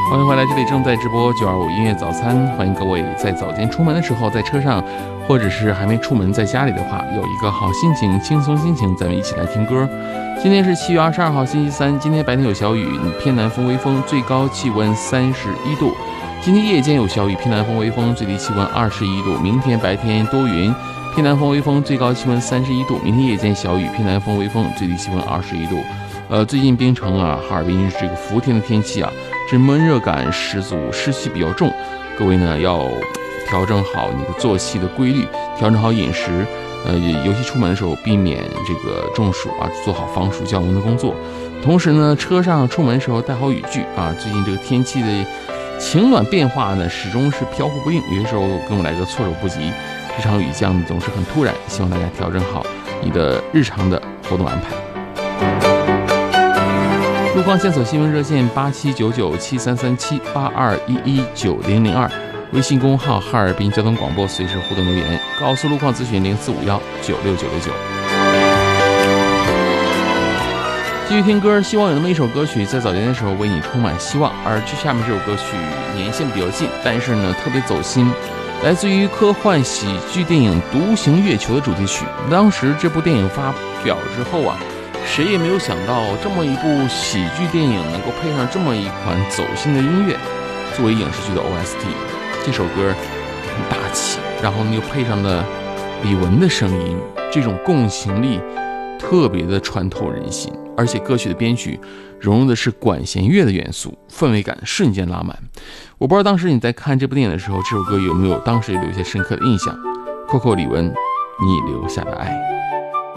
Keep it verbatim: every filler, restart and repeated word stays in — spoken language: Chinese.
欢迎回来，这里正在直播九二五音乐早餐，欢迎各位在早间出门的时候，在车上，或者是还没出门在家里的话，有一个好心情、轻松心情，咱们一起来听歌。今天是七月二十二号，星期三，今天白天有小雨，偏南风微风，最高气温三十一度。今天夜间有小雨，偏南风微风，最低气温二十一度。明天白天多云，偏南风微风，最高气温三十一度。明天夜间小雨，偏南风微风，最低气温二十一度。呃，最近槟城啊、哈尔滨这个伏天的天气啊，这闷热感十足，湿气比较重。各位呢要调整好你的作息的规律，调整好饮食，呃，尤其出门的时候避免这个中暑啊，做好防暑降温的工作。同时呢，车上出门的时候带好雨具啊。最近这个天气的晴暖变化呢，始终是飘忽不定，有些时候跟我来个措手不及。这场雨降总是很突然，希望大家调整好你的日常的活动安排。路况线索新闻热线八七九九七三三七八二一一九零零二，微信公号哈尔滨交通广播，随时互动留言。高速路况咨询零四五幺九六九六九。继续听歌，希望有那么一首歌曲在早间的时候为你充满希望。而这下面这首歌曲年限比较近，但是呢特别走心，来自于科幻喜剧电影《独行月球》的主题曲。当时这部电影发表之后啊，谁也没有想到这么一部喜剧电影能够配上这么一款走心的音乐作为影视剧的 O S T。 这首歌很大气，然后呢又配上了李玟的声音，这种共情力特别的穿透人心，而且歌曲的编曲融入的是管弦乐的元素，氛围感瞬间拉满。我不知道当时你在看这部电影的时候，这首歌有没有当时留下深刻的印象。Coco 李玟，你留下的爱。